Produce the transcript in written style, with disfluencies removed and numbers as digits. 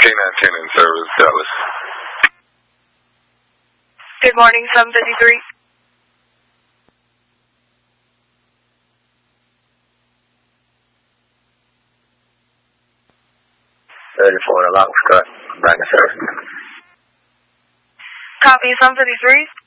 K910 in service, Dallas. Good morning, 753. 34 along Scott, back in service. Copy, 753.